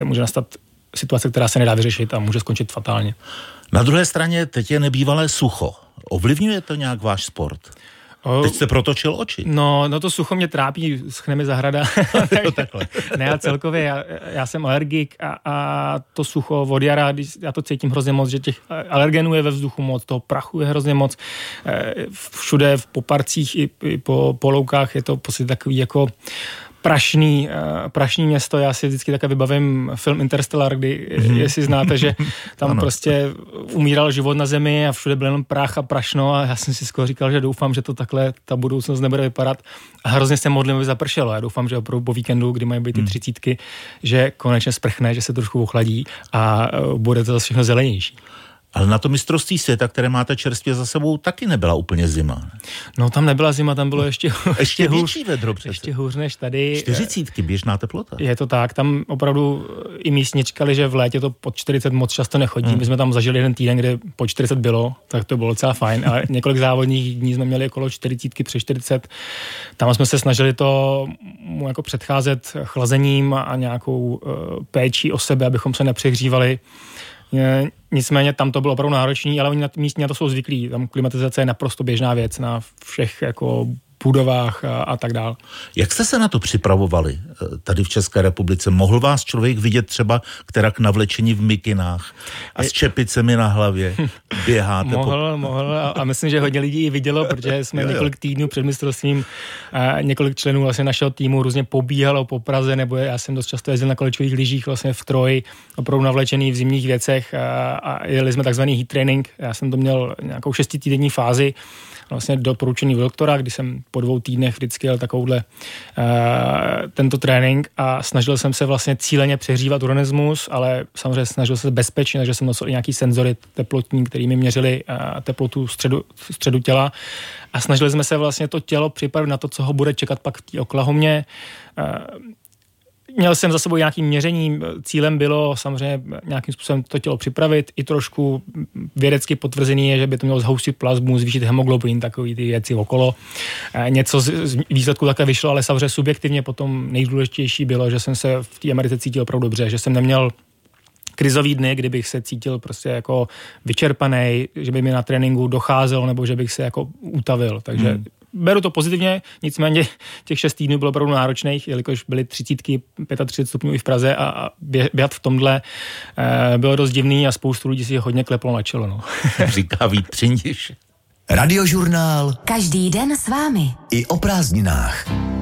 může nastat situace, která se nedá vyřešit a může skončit fatálně. Na druhé straně teď je nebývalé sucho. Ovlivňuje to nějak váš sport? Teď jste protočil oči. No to sucho mě trápí, schne mi zahrada. Ne, a celkově já jsem alergik a to sucho od jara, já to cítím hrozně moc, že těch alergenů je ve vzduchu moc, toho prachu je hrozně moc. Všude po parcích i po loukách je to prostě takový jako prašný město. Já si vždycky také vybavím film Interstellar, kdy, jestli znáte, že tam prostě umíral život na zemi a všude byl jenom prach a prašno a já jsem si skoro říkal, že doufám, že to takhle ta budoucnost nebude vypadat. A hrozně se modlím, aby zapršelo. Já doufám, že opravdu po víkendu, kdy mají být ty 30, že konečně sprchne, že se trošku ochladí a bude to zase všechno zelenější. Ale na to mistrovství světa, které máte čerstvě za sebou, taky nebyla úplně zima. No tam nebyla zima, tam bylo ještě větší vedro přece. Ještě hůř než tady. 40 běžná teplota. Je to tak, tam opravdu i místní čekali, že v létě to pod 40 moc často nechodí. My jsme tam zažili jeden týden, kde pod 40 bylo, tak to bylo docela fajn. Ale několik závodních dní jsme měli okolo 40, přes 40. Tam jsme se snažili to jako předcházet chlazením a nějakou péčí o sebe, abychom se nepřehřívali. Nicméně tam to bylo opravdu náročný, ale oni místní na to jsou zvyklí. Tam klimatizace je naprosto běžná věc na všech jako budovách a tak dál. Jak jste se na to připravovali tady v České republice? Mohl vás člověk vidět třeba kterak navlečení v mikinách a s čepicemi na hlavě běháte? Mohl a myslím, že hodně lidí vidělo, protože jsme několik týdnů před mistrovstvím několik členů vlastně našeho týmu různě pobíhalo po Praze, nebo já jsem dost často jezdil na kolečkových lyžích vlastně v Troji, opravdu navlečený v zimních věcech a jeli jsme takzvaný heat training. Já jsem to měl nějakou 6týdenní fázi, vlastně doporučený doktora, kdy jsem po 2 týdnech vždycky jel takovouhle tento trénink a snažil jsem se vlastně cíleně přehřívat organismus, ale samozřejmě snažil se bezpečně, takže jsem nosil i nějaký senzory teplotní, který mi měřili teplotu středu těla a snažili jsme se vlastně to tělo připravit na to, co ho bude čekat pak v té Oklahomě. Měl jsem za sebou nějakým měřením, cílem bylo samozřejmě nějakým způsobem to tělo připravit, i trošku vědecky potvrzený je, že by to mělo zhoustit plazmu, zvýšit hemoglobin, takový ty věci okolo. Něco z výsledku také vyšlo, ale samozřejmě subjektivně potom nejdůležitější bylo, že jsem se v té Americe cítil opravdu dobře, že jsem neměl krizový dny, kdybych se cítil prostě jako vyčerpaný, že by mi na tréninku docházelo, nebo že bych se jako utavil, takže beru to pozitivně, nicméně těch 6 týdnů bylo opravdu náročných, jelikož byly 30, 35 stupňů i v Praze a běhat v tomhle bylo dost divný a spoustu lidí si hodně kleplo na čelo. No. Říká Vít Přindiš. Radiožurnál. Každý den s vámi. I o prázdninách.